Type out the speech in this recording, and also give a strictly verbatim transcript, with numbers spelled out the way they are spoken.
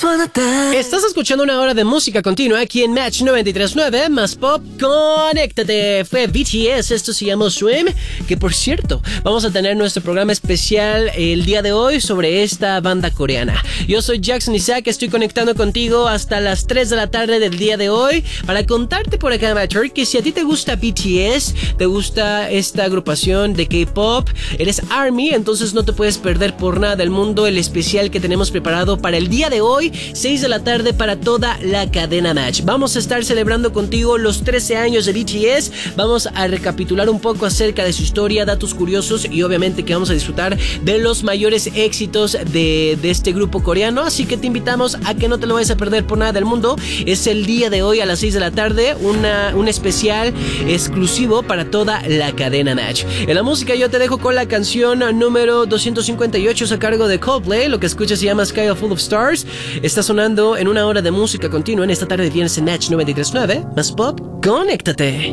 Estás escuchando una hora de música continua aquí en Match noventa y tres punto nueve más Pop. Conéctate. Fue B T S, esto se llama Swim. Que por cierto, vamos a tener nuestro programa especial el día de hoy sobre esta banda coreana. Yo soy Jackson Isaac, estoy conectando contigo hasta las tres de la tarde del día de hoy para contarte por acá, Matcher, que si a ti te gusta B T S, te gusta esta agrupación de K-pop, eres ARMY, entonces no te puedes perder por nada del mundo el especial que tenemos preparado para el día de hoy, seis de la tarde, para toda la cadena Match. Vamos a estar celebrando contigo los trece años de B T S, vamos a recapitular un poco acerca de su historia, datos curiosos y obviamente que vamos a disfrutar de los mayores éxitos de, de este grupo coreano, así que te invitamos a que no te lo vayas a perder por nada del mundo. Es el día de hoy a las seis de la tarde, una, un especial exclusivo para toda la cadena Match. En la música yo te dejo con la canción número doscientos cincuenta y ocho a cargo de Coldplay. Lo que escuchas se llama Sky Full of Stars. Está sonando en una hora de música continua en esta tarde de viernes en Match noventa y tres punto nueve más Pop. Conéctate.